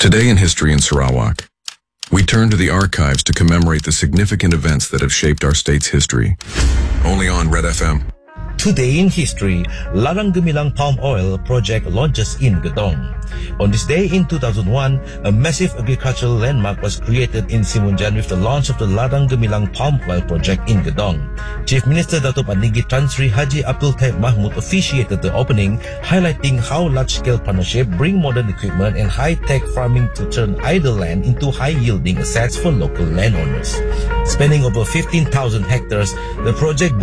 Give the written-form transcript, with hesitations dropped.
Today in History in Sarawak, we turn to the archives to commemorate the significant events that have shaped our state's history. Only on Red FM. Today in history, Ladang Gemilang Palm Oil Project launches in Gedong. On this day in 2001, a massive agricultural landmark was created in Simunjan with the launch of the Ladang Gemilang Palm Oil Project in Gedong. Chief Minister Datuk Paninggi Tan Sri Haji Abdul Taib Mahmud officiated the opening, highlighting how large-scale partnership bring modern equipment and high-tech farming to turn idle land into high-yielding assets for local landowners. Spanning over 15,000 hectares, the project